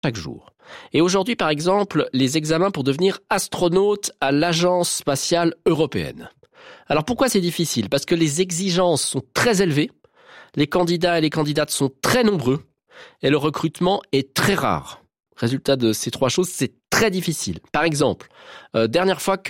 chaque jour. Et aujourd'hui, par exemple, les examens pour devenir astronaute à l'Agence spatiale européenne. Alors pourquoi c'est difficile ? Parce que les exigences sont très élevées, les candidats et les candidates sont très nombreux, et le recrutement est très rare. Résultat de ces trois choses, c'est très difficile. Par exemple, dernière fois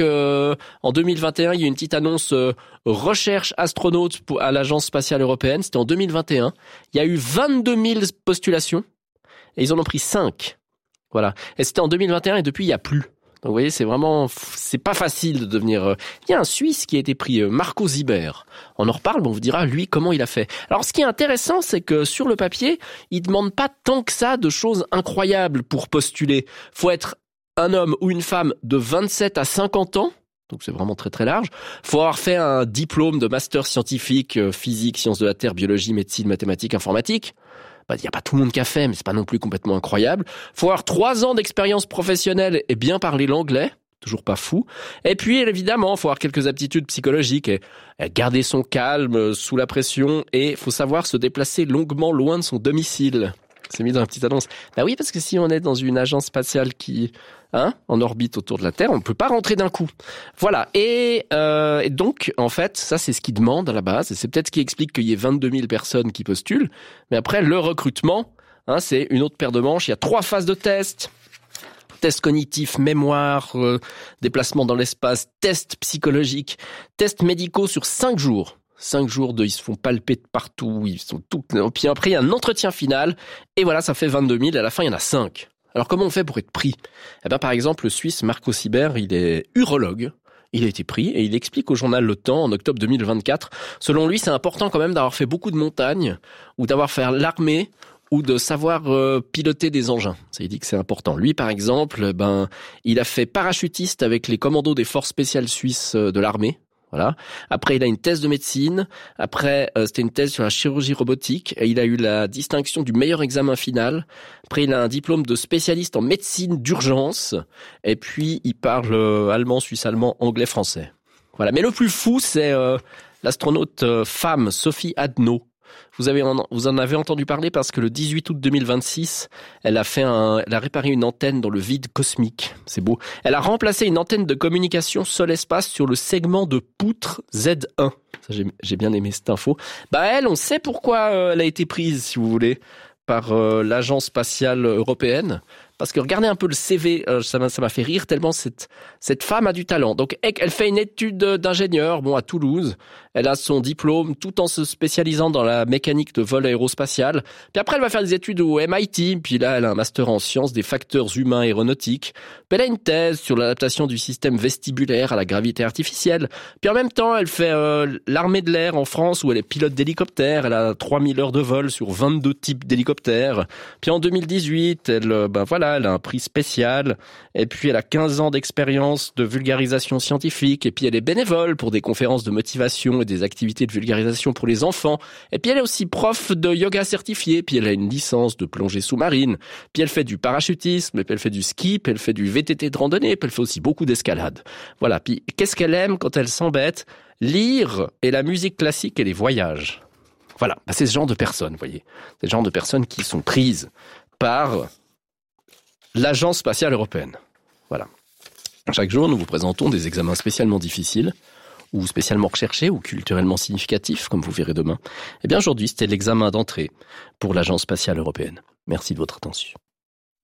en 2021, il y a eu une petite annonce recherche astronaute à l'Agence spatiale européenne, c'était en 2021. Il y a eu 22 000 postulations, et ils en ont pris 5. Voilà. Et c'était en 2021 et depuis, il n'y a plus. Donc vous voyez, c'est pas facile de devenir... Il y a un Suisse qui a été pris, Marco Zibert. On en reparle, on vous dira, lui, comment il a fait. Alors ce qui est intéressant, c'est que sur le papier, il demande pas tant que ça de choses incroyables pour postuler. Faut être un homme ou une femme de 27 à 50 ans. Donc c'est vraiment très très large. Faut avoir fait un diplôme de master scientifique, physique, sciences de la Terre, biologie, médecine, mathématiques, informatique. Il n'y a pas tout le monde qui a fait, mais c'est pas non plus complètement incroyable. Faut avoir 3 ans d'expérience professionnelle et bien parler l'anglais. Toujours pas fou. Et puis, évidemment, faut avoir quelques aptitudes psychologiques et garder son calme sous la pression et faut savoir se déplacer longuement loin de son domicile. C'est mis dans la petite annonce. Bah oui, parce que si on est dans une agence spatiale qui, en orbite autour de la Terre, on ne peut pas rentrer d'un coup. Voilà. Et donc, en fait, ça, c'est ce qu'ils demandent à la base. Et c'est peut-être ce qui explique qu'il y ait 22 000 personnes qui postulent. Mais après, le recrutement, c'est une autre paire de manches. Il y a 3 phases de test. Test cognitif, mémoire, déplacement dans l'espace, test psychologique, tests médicaux sur 5 jours. 5 jours ils se font palper de partout, ils sont tout... Puis après, il y a un entretien final, et voilà, ça fait 22 000, à la fin, il y en a 5. Alors, comment on fait pour être pris ? Par exemple, le Suisse Marco Zibert, il est urologue, il a été pris, et il explique au journal Le Temps, en octobre 2024, selon lui, c'est important quand même d'avoir fait beaucoup de montagnes, ou d'avoir fait l'armée, ou de savoir piloter des engins. Ça, il dit que c'est important. Lui, par exemple, il a fait parachutiste avec les commandos des forces spéciales suisses de l'armée. Voilà. Après, il a une thèse de médecine. Après, c'était une thèse sur la chirurgie robotique. Et il a eu la distinction du meilleur examen final. Après, il a un diplôme de spécialiste en médecine d'urgence. Et puis, il parle allemand, suisse-allemand, anglais, français. Voilà. Mais le plus fou, c'est l'astronaute femme Sophie Adno. Vous en avez entendu parler parce que le 18 août 2026, elle a réparé une antenne dans le vide cosmique. C'est beau. Elle a remplacé une antenne de communication Sol-Espace sur le segment de poutre Z1. Ça, j'ai bien aimé cette info. Elle, on sait pourquoi elle a été prise, si vous voulez, par l'Agence spatiale européenne. Parce que regardez un peu le CV, ça m'a fait rire tellement cette femme a du talent. Donc elle fait une étude d'ingénieur, à Toulouse. Elle a son diplôme tout en se spécialisant dans la mécanique de vol aérospatial. Puis après, elle va faire des études au MIT. Puis là, elle a un master en sciences des facteurs humains aéronautiques. Puis elle a une thèse sur l'adaptation du système vestibulaire à la gravité artificielle. Puis en même temps, elle fait l'armée de l'air en France où elle est pilote d'hélicoptère. Elle a 3000 heures de vol sur 22 types d'hélicoptères. Puis en 2018, elle a un prix spécial, et puis elle a 15 ans d'expérience de vulgarisation scientifique, et puis elle est bénévole pour des conférences de motivation et des activités de vulgarisation pour les enfants, et puis elle est aussi prof de yoga certifié, puis elle a une licence de plongée sous-marine, puis elle fait du parachutisme, et puis elle fait du ski, puis elle fait du VTT de randonnée, puis elle fait aussi beaucoup d'escalade. Voilà, puis qu'est-ce qu'elle aime quand elle s'embête ? Lire et la musique classique et les voyages. Voilà, c'est ce genre de personnes, vous voyez. C'est ce genre de personnes qui sont prises par l'Agence spatiale européenne. Voilà. Chaque jour, nous vous présentons des examens spécialement difficiles, ou spécialement recherchés, ou culturellement significatifs, comme vous verrez demain. Aujourd'hui, c'était l'examen d'entrée pour l'Agence spatiale européenne. Merci de votre attention.